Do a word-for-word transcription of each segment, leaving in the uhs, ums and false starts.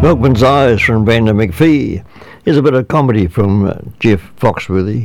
Milkman's Eyes from Brandon McPhee is a bit of comedy from uh, Jeff Foxworthy.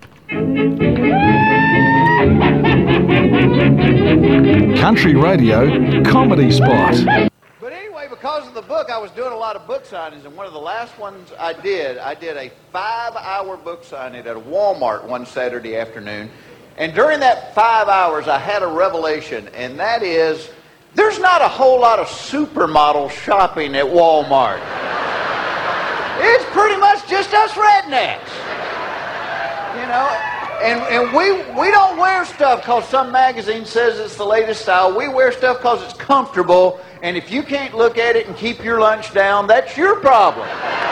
Country Radio Comedy Spot. But anyway, because of the book, I was doing a lot of book signings, and one of the last ones I did, I did a five-hour book signing at a Walmart one Saturday afternoon. And during that five hours, I had a revelation, and that is, there's not a whole lot of supermodel shopping at Walmart. It's pretty much just us rednecks. You know, and, and we, we don't wear stuff because some magazine says it's the latest style. We wear stuff because it's comfortable, and if you can't look at it and keep your lunch down, that's your problem.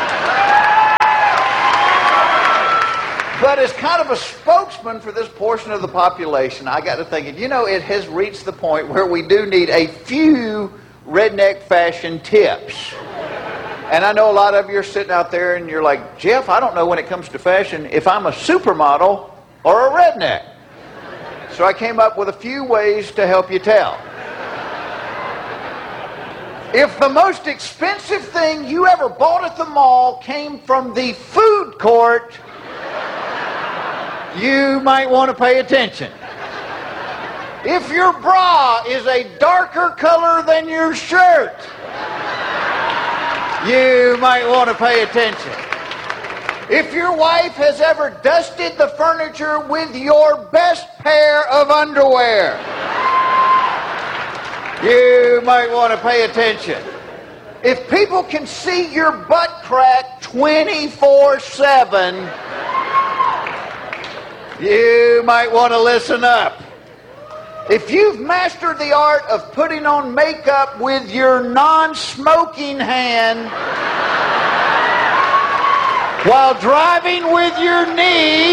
But as kind of a spokesman for this portion of the population, I got to thinking, you know, it has reached the point where we do need a few redneck fashion tips. And I know a lot of you are sitting out there and you're like, Jeff, I don't know when it comes to fashion if I'm a supermodel or a redneck. So I came up with a few ways to help you tell. If the most expensive thing you ever bought at the mall came from the food court, you might want to pay attention. If your bra is a darker color than your shirt, you might want to pay attention. If your wife has ever dusted the furniture with your best pair of underwear, you might want to pay attention. If people can see your butt crack twenty-four seven, you might want to listen up. If you've mastered the art of putting on makeup with your non-smoking hand while driving with your knee,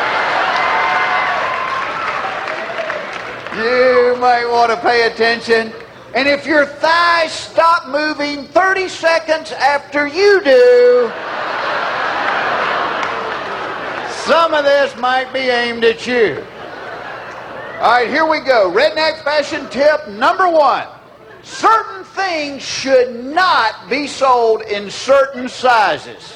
you might want to pay attention. And if your thighs stop moving thirty seconds after you do, some of this might be aimed at you. All right, here we go. Redneck fashion tip number one. Certain things should not be sold in certain sizes.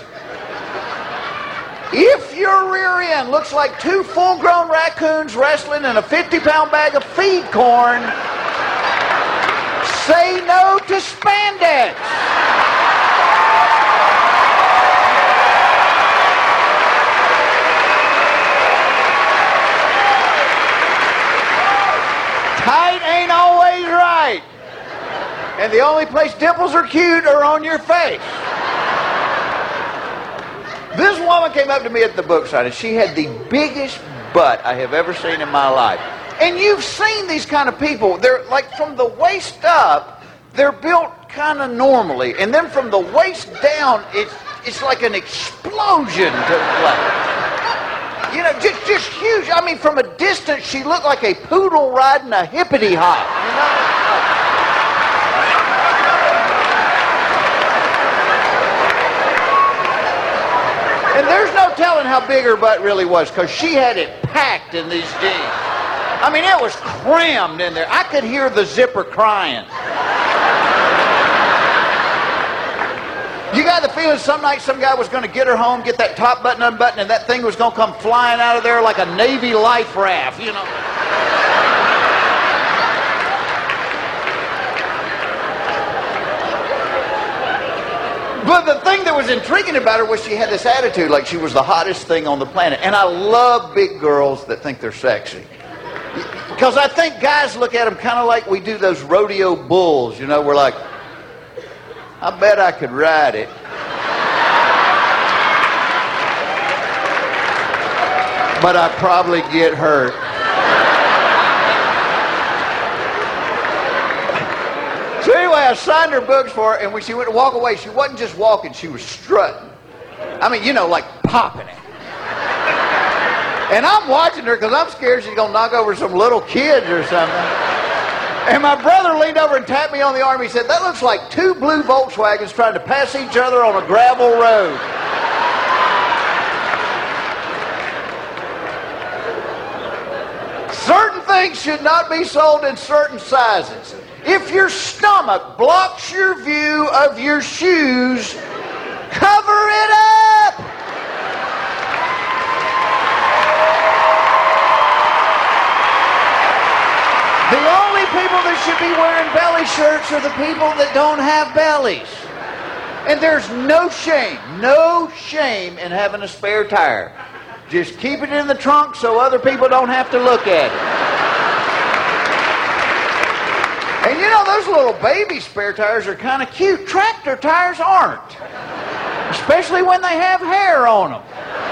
If your rear end looks like two full-grown raccoons wrestling in a fifty-pound bag of feed corn, say no to spandex. Tight ain't always right. And the only place dimples are cute are on your face. This woman came up to me at the book signing. She had the biggest butt I have ever seen in my life. And you've seen these kind of people. They're like from the waist up, they're built kind of normally. And then from the waist down, it's, it's like an explosion took place. You know, just, just huge. I mean, from a distance, she looked like a poodle riding a hippity hop. You know? And there's no telling how big her butt really was, because she had it packed in these jeans. I mean, it was crammed in there. I could hear the zipper crying. You got the feeling some night some guy was going to get her home, get that top button unbuttoned, and that thing was going to come flying out of there like a Navy life raft, you know. But the thing that was intriguing about her was she had this attitude like she was the hottest thing on the planet. And I love big girls that think they're sexy. Because I think guys look at them kind of like we do those rodeo bulls, you know. We're like, I bet I could ride it. But I'd probably get hurt. So anyway, I signed her books for her, and when she went to walk away, she wasn't just walking, she was strutting. I mean, you know, like popping it. And I'm watching her because I'm scared she's going to knock over some little kids or something. And my brother leaned over and tapped me on the arm. He said, that looks like two blue Volkswagens trying to pass each other on a gravel road. Certain things things should not be sold in certain sizes. If your stomach blocks your view of your shoes, cover it up. The only people that should be wearing belly shirts are the people that don't have bellies. And there's no shame, no shame in having a spare tire. Just keep it in the trunk so other people don't have to look at it. And you know, those little baby spare tires are kind of cute. Tractor tires aren't. Especially when they have hair on them.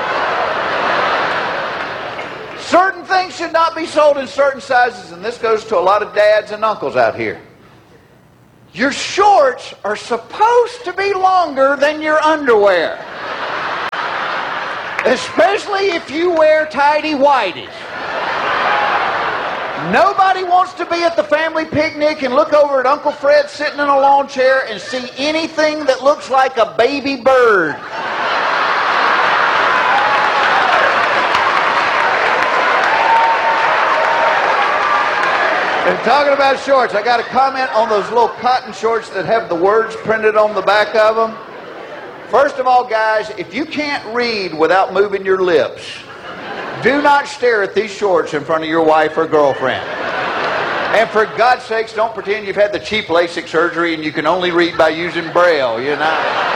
Certain things should not be sold in certain sizes, and this goes to a lot of dads and uncles out here. Your shorts are supposed to be longer than your underwear. Especially if you wear tighty-whities. Nobody wants to be at the family picnic and look over at Uncle Fred sitting in a lawn chair and see anything that looks like a baby bird. And talking about shorts, I got a comment on those little cotton shorts that have the words printed on the back of them. First of all, guys, if you can't read without moving your lips, do not stare at these shorts in front of your wife or girlfriend. And for God's sakes, don't pretend you've had the cheap LASIK surgery and you can only read by using Braille, you know.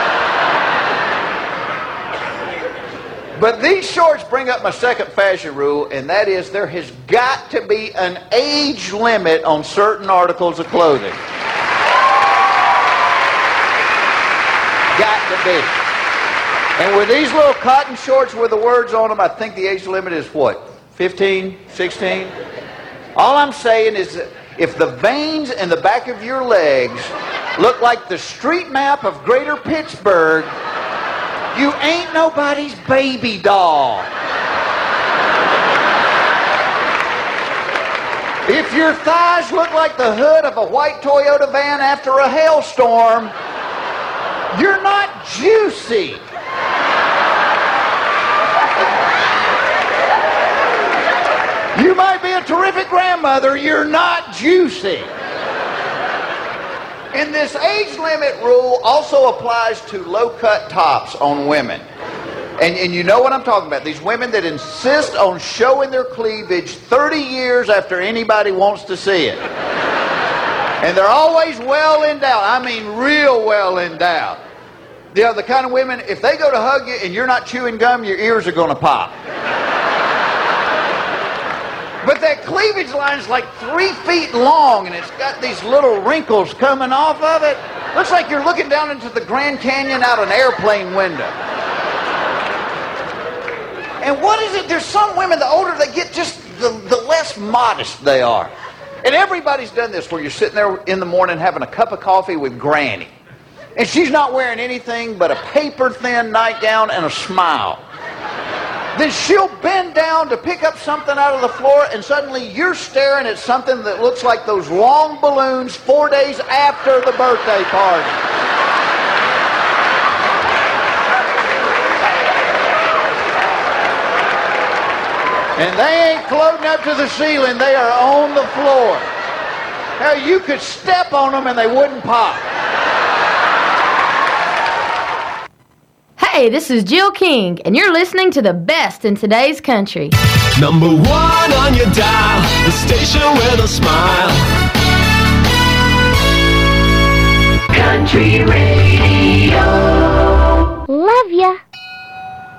But these shorts bring up my second fashion rule, and that is there has got to be an age limit on certain articles of clothing. Got to be. And with these little cotton shorts with the words on them, I think the age limit is what? fifteen, sixteen? All I'm saying is that if the veins in the back of your legs look like the street map of Greater Pittsburgh, you ain't nobody's baby doll. If your thighs look like the hood of a white Toyota van after a hailstorm, you're not juicy. You might be a terrific grandmother, you're not juicy. And this age limit rule also applies to low-cut tops on women. And, and you know what I'm talking about. These women that insist on showing their cleavage thirty years after anybody wants to see it. And they're always well endowed. I mean real well endowed. You know, the kind of women, if they go to hug you and you're not chewing gum, your ears are going to pop. But that cleavage line is like three feet long, and it's got these little wrinkles coming off of it. Looks like you're looking down into the Grand Canyon out an airplane window. And what is it? There's some women, the older they get, just the, the less modest they are. And everybody's done this, where you're sitting there in the morning having a cup of coffee with Granny. And she's not wearing anything but a paper-thin nightgown and a smile. Then she'll bend down to pick up something out of the floor, and suddenly you're staring at something that looks like those long balloons four days after the birthday party. And they ain't floating up to the ceiling, they are on the floor. Now you could step on them and they wouldn't pop. Hey, this is Jill King, and you're listening to the best in today's country. Number one on your dial, the station with a smile. Country Radio.